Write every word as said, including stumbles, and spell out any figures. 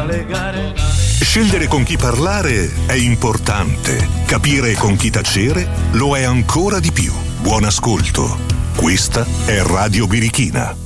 le gare. Scegliere con chi parlare è importante, capire con chi tacere lo è ancora di più. Buon ascolto. Questa è Radio Birichina.